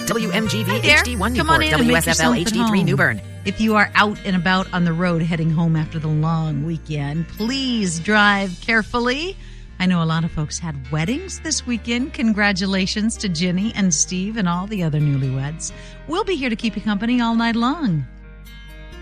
WMGV there. HD1 Come on Newport, in and make yourself WSFL at HD3 home. New Bern. If you are out and about on the road heading home after the long weekend, please drive carefully. I know a lot of folks had weddings this weekend. Congratulations to Jenny and Steve and all the other newlyweds. We'll be here to keep you company all night long.